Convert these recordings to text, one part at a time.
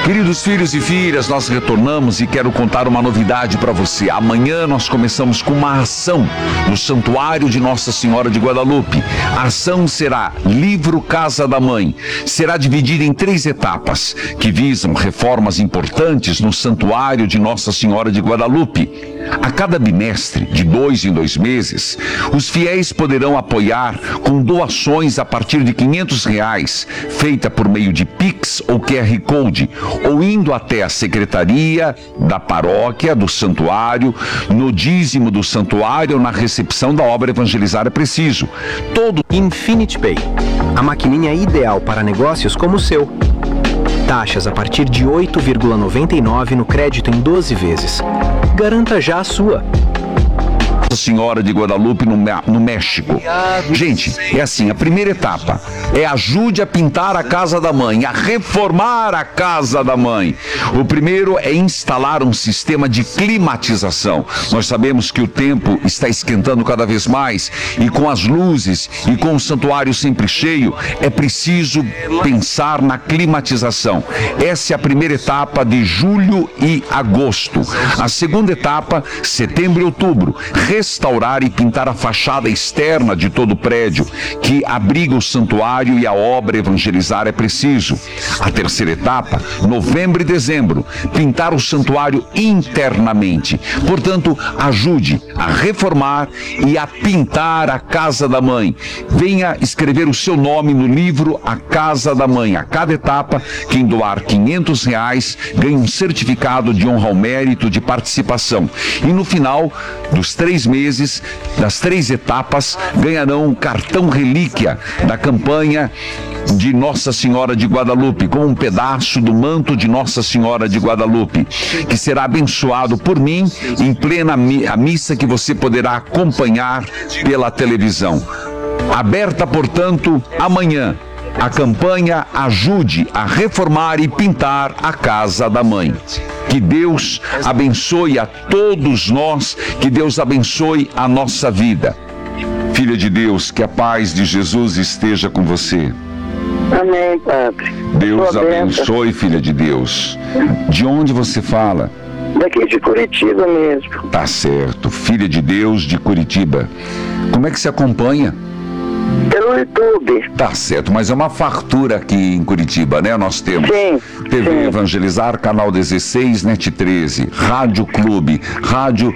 Queridos filhos e filhas, nós retornamos e quero contar uma novidade para você. Amanhã nós começamos com uma ação no Santuário de Nossa Senhora de Guadalupe. A ação será Livro Casa da Mãe. Será dividida em 3 etapas que visam reformas importantes no Santuário de Nossa Senhora de Guadalupe. A cada bimestre, de 2 em 2 meses, os fiéis poderão apoiar com doações a partir de R$500, feita por meio de Pix ou QR Code, ou indo até a secretaria da paróquia do santuário, no dízimo do santuário ou na recepção da obra Evangelizar é Preciso. Todo Infinity Pay, a maquininha ideal para negócios como o seu. Taxas a partir de 8,99 no crédito em 12 vezes. Garanta já a sua. Nossa Senhora de Guadalupe no México. Gente, é assim, a primeira etapa é ajude a pintar a casa da mãe, a reformar a casa da mãe. O primeiro é instalar um sistema de climatização. Nós sabemos que o tempo está esquentando cada vez mais e com as luzes e com o santuário sempre cheio, é preciso pensar na climatização. Essa é a primeira etapa de julho e agosto. A segunda etapa, setembro e outubro, restaurar e pintar a fachada externa de todo o prédio que abriga o santuário e a obra Evangelizar é Preciso. A terceira etapa, novembro e dezembro, pintar o santuário internamente. Portanto, ajude a reformar e a pintar a casa da mãe. Venha escrever o seu nome no livro A Casa da Mãe. A cada etapa, quem doar R$500 ganha um certificado de honra ao mérito de participação. E no final dos 3 meses, das 3 etapas, ganharão um cartão relíquia da campanha de Nossa Senhora de Guadalupe, com um pedaço do manto de Nossa Senhora de Guadalupe, que será abençoado por mim em plena a missa que você poderá acompanhar pela televisão. Aberta, portanto, amanhã, a campanha Ajude a Reformar e Pintar a Casa da Mãe. Que Deus abençoe a todos nós, que Deus abençoe a nossa vida. Filha de Deus, que a paz de Jesus esteja com você. Amém, Padre. Deus abençoe, filha de Deus. De onde você fala? Daqui de Curitiba mesmo. Tá certo, filha de Deus de Curitiba. Como é que se acompanha? Pelo YouTube. Tá certo, mas é uma fartura aqui em Curitiba, né? Nós temos TV Evangelizar, Canal 16, NET 13, Rádio Clube, Rádio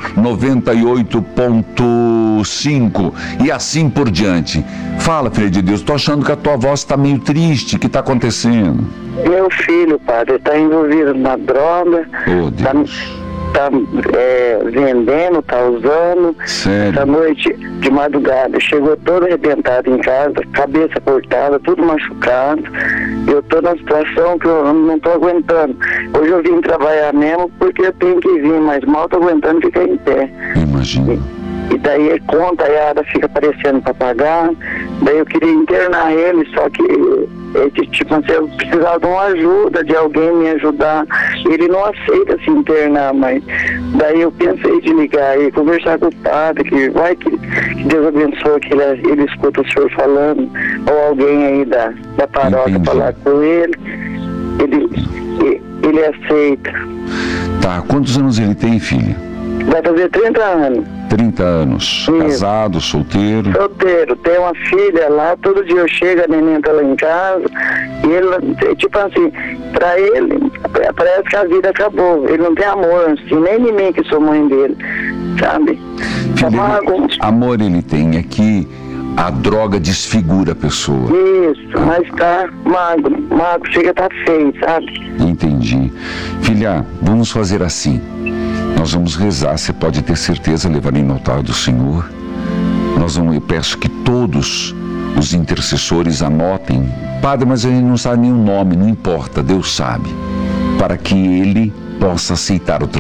98.5 e assim por diante. Fala, filha de Deus, tô achando que a tua voz tá meio triste, o que tá acontecendo? Meu filho, Padre, tá envolvido na droga. Oh, Deus. Tá vendendo, tá usando. Sério? Essa noite de madrugada chegou todo arrebentado em casa, cabeça cortada, tudo machucado. Eu tô numa situação que eu não tô aguentando. Hoje eu vim trabalhar mesmo porque eu tenho que vir, mas mal tô aguentando ficar em pé. Imagina. E daí conta a Yara fica aparecendo para pagar. Daí eu queria internar ele, só que tipo assim, eu precisava de uma ajuda, de alguém me ajudar. Ele não aceita se internar, mas daí eu pensei de ligar e conversar com o padre, que vai que Deus abençoe, que ele escuta o senhor falando, ou alguém aí da paróquia falar com ele. Ele aceita. Tá, quantos anos ele tem, filha? Vai fazer 30 anos. 30 anos. Isso. Casado, solteiro? Solteiro. Tem uma filha lá, todo dia eu chego, a neném tá lá em casa, e ele, tipo assim, pra ele, parece que a vida acabou. Ele não tem amor, assim, nem em mim que sou mãe dele, sabe? Filho, amor ele tem, é que a droga desfigura a pessoa. Isso, mas tá magro, chega a tá feio, sabe? Entendi. Filha, vamos fazer assim. Nós vamos rezar, você pode ter certeza, levar no altar do Senhor. Eu peço que todos os intercessores anotem. Padre, mas ele não sabe nem o nome, não importa, Deus sabe. Para que ele possa aceitar o tratamento.